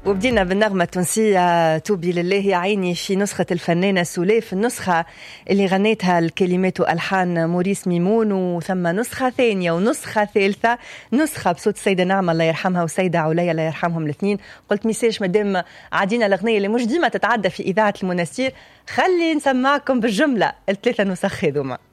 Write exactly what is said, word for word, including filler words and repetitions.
وبدينا بالنغمة التونسية توبي لله يا عيني في نسخة الفنانة سوليه، في النسخة اللي غنيتها الكلمات وألحان موريس ميمون، وثم نسخة ثانية ونسخة ثالثة، نسخة بصوت السيدة نعمة الله يرحمها والسيدة عليا الله يرحمهم الاثنين. قلت ميساج مادام عادينا الأغنية اللي مش ديما تتعدى في إذاعة المنستير، خلي نسمعكم بالجملة الثلاثة نسخ هذوما.